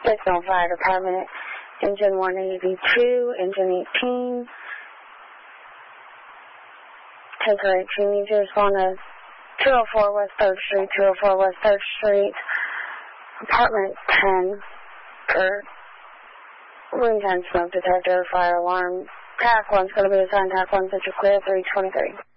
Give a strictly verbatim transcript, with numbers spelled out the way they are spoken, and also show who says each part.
Speaker 1: Signal Fire Department, Engine one eighty-two, Engine eighteen. Taker eighteen, need you to respond to two oh four West third Street, two oh four West third Street, Apartment ten, for room ten smoke detector, fire alarm. Tac one's going to be assigned. Tac one, Central Clear, three twenty-three.